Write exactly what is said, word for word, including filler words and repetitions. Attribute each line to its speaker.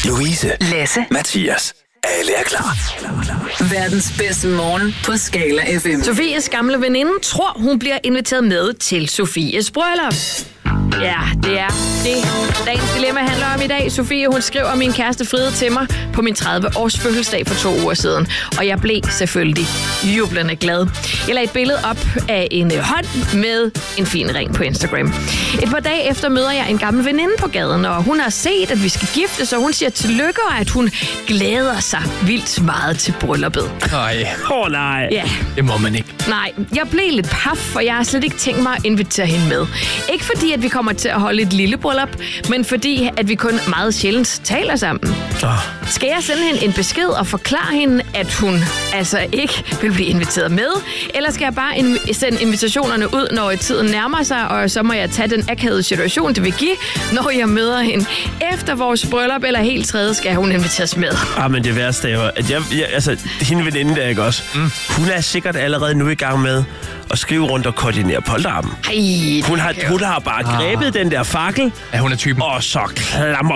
Speaker 1: Louise,
Speaker 2: Lasse,
Speaker 1: Mathias. Alle er klar.
Speaker 2: verdens bedste morgen på Skala F M.
Speaker 3: Sofies gamle veninde tror, hun bliver inviteret med til Sofies bryllup. Ja, det er det, dagens dilemma handler om i dag. Sofie, hun skriver min kæreste Fride til mig på min tredive-års fødselsdag for to uger siden. Og jeg blev selvfølgelig jublende glad. Jeg lagde et billede op af en hånd med en fin ring på Instagram. Et par dage efter møder jeg en gammel veninde på gaden, og hun har set, at vi skal giftes, og hun siger tillykke, og at hun glæder sig vildt meget til brylluppet.
Speaker 4: Nej.
Speaker 5: Åh oh, nej.
Speaker 3: Ja.
Speaker 4: Det må man ikke.
Speaker 3: Nej, jeg blev lidt paf, for jeg har slet ikke tænkt mig at invitere hende med. Ikke fordi, at vi kommer til at holde et lille bryllup, men fordi, at vi kun meget sjældent taler sammen.
Speaker 5: Oh.
Speaker 3: Skal jeg sende hende en besked og forklare hende, at hun altså ikke vil blive inviteret med? Eller skal jeg bare inv- sende invitationerne ud, når tiden nærmer sig, og så må jeg tage den akavede situation, det vil give, når jeg møder hende efter vores bryllup, eller helt tredje skal hun inviteres med?
Speaker 5: Ah, men det værste er jo, at jeg, jeg altså, hende veninde der, ikke også? Mm. Hun er sikkert allerede nu i gang med at skrive rundt og koordinere polterappen.
Speaker 3: Ej,
Speaker 5: Hun har, hun har bare grebet ah. den der fakkel,
Speaker 4: Ja, hun er typen.
Speaker 5: og så klammer